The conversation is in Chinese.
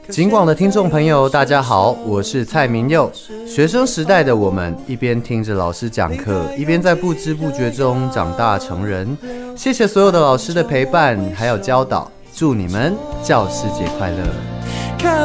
警广的听众朋友，大家好，我是蔡明佑。学生时代的我们，一边听着老师讲课，一边在不知不觉中长大成人。谢谢所有的老师的陪伴，还有教导，祝你们教师节快乐！